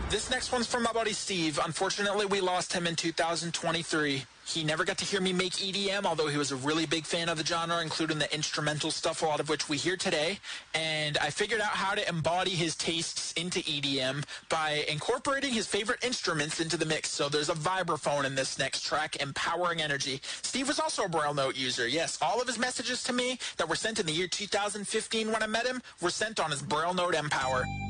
This next one's from my buddy Steve. Unfortunately, we lost him in 2023. He never got to hear me make EDM, although he was a really big fan of the genre, including the instrumental stuff, a lot of which we hear today. And I figured out how to embody his tastes into EDM by incorporating his favorite instruments into the mix. So there's a vibraphone in this next track, Empowering Energy. Steve was also a Braille Note user. Yes, all of his messages to me that were sent in the year 2015 when I met him were sent on his Braille Note Empower.